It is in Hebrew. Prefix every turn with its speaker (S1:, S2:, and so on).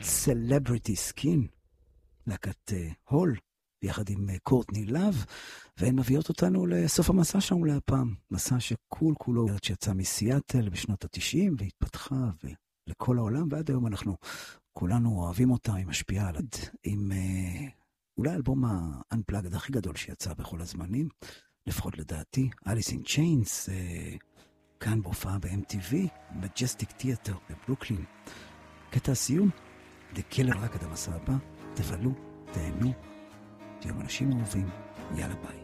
S1: Celebrity Skin, להקת הול, יחד עם קורטני לב, והן מביאות אותנו לסוף המסע שלנו להפעם. מסע שכול כולו שיצא מסיאטל בשנות ה-90 והתפתחה לכל העולם, ועד היום אנחנו כולנו אוהבים אותה, היא משפיעה על עם אולי האלבום ה-Unplugged הכי גדול שיצא בכל הזמנים, לפחות לדעתי, Alice in Chains, כאן בהופעה ב-MTV, Majestic Theater בברוקלין. קטע הסיום, The Killer, רק עד המסע הבא, תבלו, תהנו, תהיו אנשים אהובים, יאללה ביי.